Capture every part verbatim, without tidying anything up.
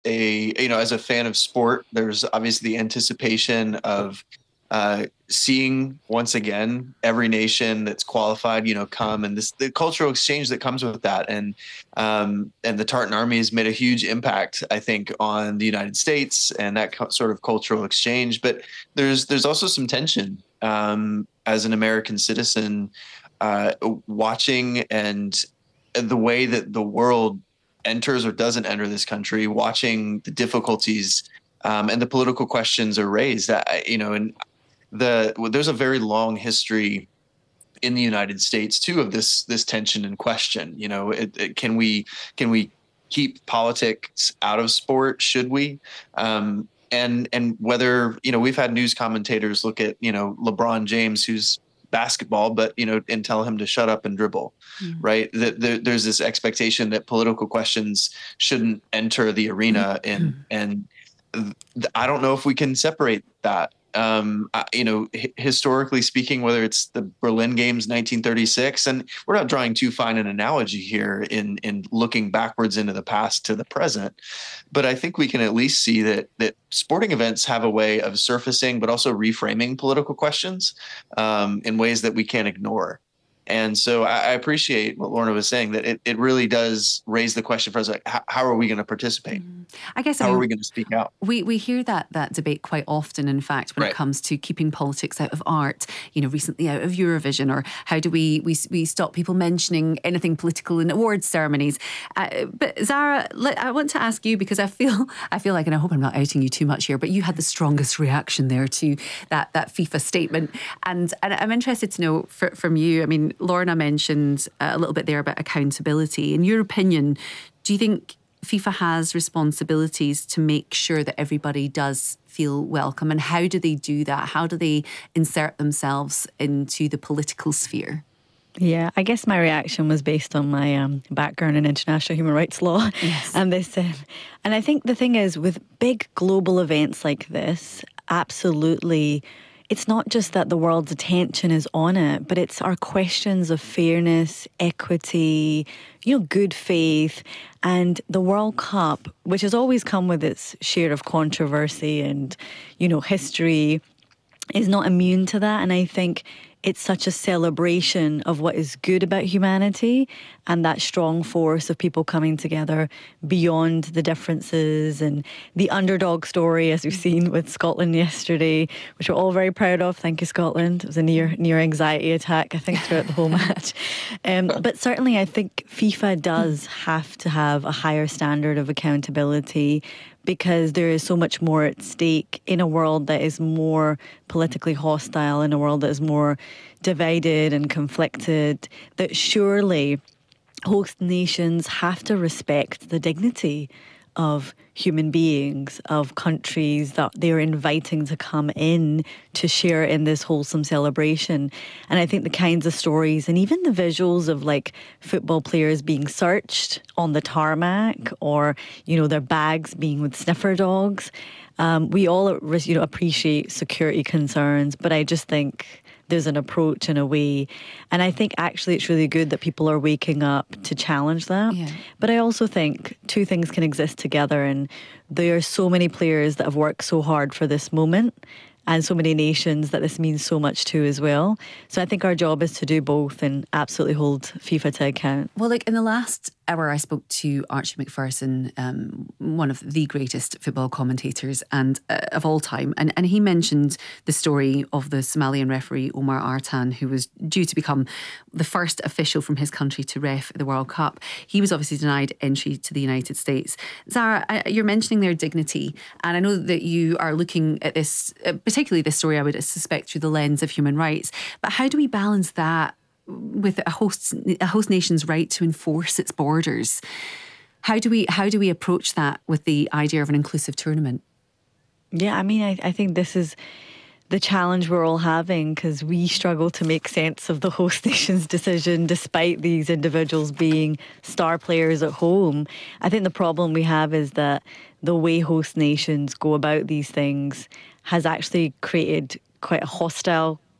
a, you know, as a fan of sport, there's obviously the anticipation of uh, seeing once again every nation that's qualified, you know, come, and this the cultural exchange that comes with that, and um, and the Tartan Army has made a huge impact, I think, on the United States and that co- sort of cultural exchange. But there's there's also some tension um, as an American citizen, uh, watching and the way that the world enters or doesn't enter this country, watching the difficulties um, and the political questions are raised. That you know, and the well, there's a very long history in the United States too of this this tension and question. You know, it, it, can we can we keep politics out of sport? Should we? Um, and and whether you know we've had news commentators look at you know LeBron James, who's basketball, but you know, and tell him to shut up and dribble, Mm. right? That the, there's this expectation that political questions shouldn't enter the arena, and and th- I don't know if we can separate that. Um, I, you know, h- historically speaking, whether it's the Berlin Games nineteen thirty-six, and we're not drawing too fine an analogy here in in looking backwards into the past to the present, but I think we can at least see that that sporting events have a way of surfacing, but also reframing political questions um, in ways that we can't ignore. And so I, I appreciate what Lorna was saying, that it, it really does raise the question for us, like, how, how are we going to participate? I guess I How are mean, we going to speak out? We we hear that that debate quite often, in fact, when Right. it comes to keeping politics out of art, you know, recently out of Eurovision, or how do we we, we stop people mentioning anything political in awards ceremonies. Uh, but Zara, let, I want to ask you, because I feel I feel like, and I hope I'm not outing you too much here, but you had the strongest reaction there to that that FIFA statement. And, and I'm interested to know for, from you, I mean, Lorna mentioned a little bit there about accountability. In your opinion, do you think FIFA has responsibilities to make sure that everybody does feel welcome? And how do they do that? How do they insert themselves into the political sphere? Yeah, I guess my reaction was based on my um, background in international human rights law. Yes. And this, um, and I think the thing is, with big global events like this, absolutely, it's not just that the world's attention is on it, but it's our questions of fairness, equity, you know, good faith. And the World Cup, which has always come with its share of controversy and, you know, history, is not immune to that. And I think it's such a celebration of what is good about humanity and that strong force of people coming together beyond the differences, and the underdog story, as we've seen with Scotland yesterday, which we're all very proud of. Thank you, Scotland. It was a near near anxiety attack, I think, throughout the whole match. Um, but certainly I think FIFA does have to have a higher standard of accountability, because there is so much more at stake in a world that is more politically hostile, in a world that is more divided and conflicted, that surely host nations have to respect the dignity of human beings, of countries that they're inviting to come in to share in this wholesome celebration. And I think the kinds of stories and even the visuals of like football players being searched on the tarmac, or, you know, their bags being with sniffer dogs, um, we all, you know, appreciate security concerns, but I just think there's an approach and a way. And I think actually it's really good that people are waking up to challenge that. Yeah. But I also think two things can exist together, and there are so many players that have worked so hard for this moment, and so many nations that this means so much to as well. So I think our job is to do both and absolutely hold FIFA to account. Well, like in the last hour, I spoke to Archie Macpherson, um, one of the greatest football commentators and uh, of all time, and and he mentioned the story of the Somalian referee Omar Artan, who was due to become the first official from his country to ref the World Cup. He was obviously denied entry to the United States. Zara, I, you're mentioning their dignity, and I know that you are looking at this, uh, particularly this story, I would suspect, through the lens of human rights. But how do we balance that with a host a host nation's right to enforce its borders? How do we how do we approach that with the idea of an inclusive tournament? Yeah, I mean, I, I think this is the challenge we're all having, because we struggle to make sense of the host nation's decision despite these individuals being star players at home. I think the problem we have is that the way host nations go about these things has actually created quite a hostile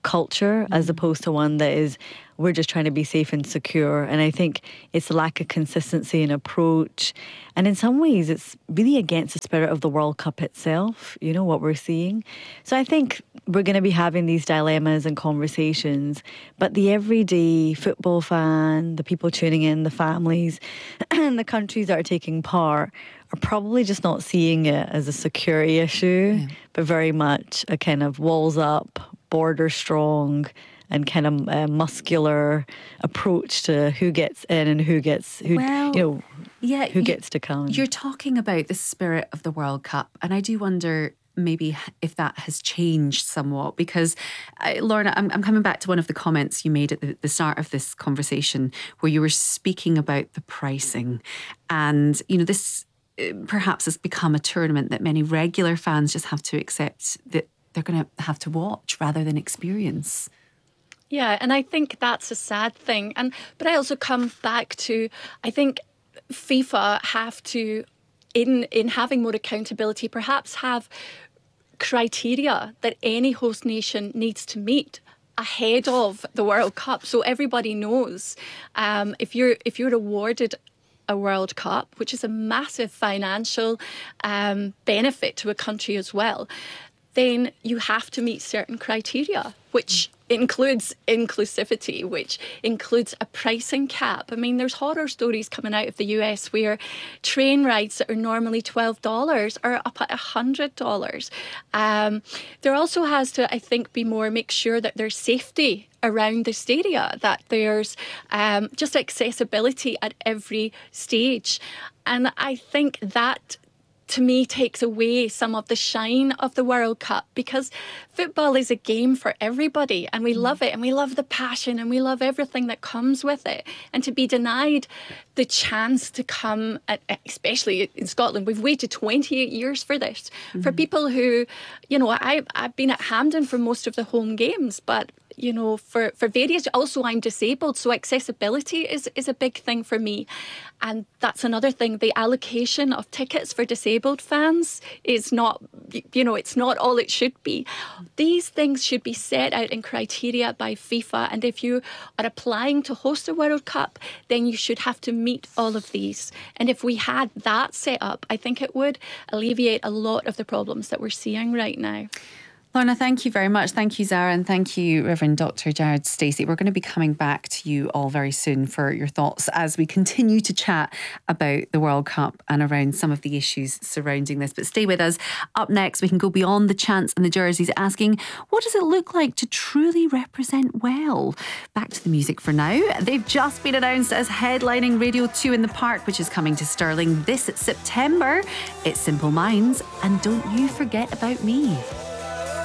culture as opposed to one that is, we're just trying to be safe and secure. And I think it's a lack of consistency in approach. And in some ways, it's really against the spirit of the World Cup itself, you know, what we're seeing. So I think we're going to be having these dilemmas and conversations, but the everyday football fan, the people tuning in, the families, and the countries that are taking part are probably just not seeing it as a security issue, yeah. but very much a kind of walls up, border strong, and kind of a muscular approach to who gets in and who gets who well, you know yeah, who you, gets to come. You're talking about the spirit of the World Cup, and I do wonder maybe if that has changed somewhat, because uh, Lorna, I'm, I'm coming back to one of the comments you made at the, the start of this conversation where you were speaking about the pricing, and you know this uh, perhaps has become a tournament that many regular fans just have to accept that they're going to have to watch rather than experience. Yeah, and I think that's a sad thing. And but I also come back to, I think FIFA have to, in in having more accountability, perhaps have criteria that any host nation needs to meet ahead of the World Cup, so everybody knows um, if you're if you're awarded a World Cup, which is a massive financial um, benefit to a country as well, then you have to meet certain criteria, which includes inclusivity, which includes a pricing cap. I mean, there's horror stories coming out of the U S where train rides that are normally twelve dollars are up at one hundred dollars. Um, there also has to, I think, be more, make sure that there's safety around the stadia, that there's um, just accessibility at every stage. And I think that, to me, takes away some of the shine of the World Cup, because football is a game for everybody and we love it and we love the passion and we love everything that comes with it. And to be denied the chance to come, at, especially in Scotland, we've waited twenty-eight years for this. Mm-hmm. For people who, you know, I, I've been at Hampden for most of the home games, but you know, for, for various, also I'm disabled, so accessibility is, is a big thing for me. And that's another thing, the allocation of tickets for disabled fans is not, you know, it's not all it should be. These things should be set out in criteria by FIFA, and if you are applying to host a World Cup, then you should have to meet all of these. And if we had that set up, I think it would alleviate a lot of the problems that we're seeing right now. Lorna, thank you very much. Thank you, Zara, and thank you, Reverend Doctor Jared Stacey. We're going to be coming back to you all very soon for your thoughts as we continue to chat about the World Cup and around some of the issues surrounding this. But stay with us. Up next, we can go beyond the chants and the jerseys, asking, what does it look like to truly represent well? Back to the music for now. They've just been announced as headlining Radio two in the Park, which is coming to Stirling this September. It's Simple Minds, and Don't You Forget About Me.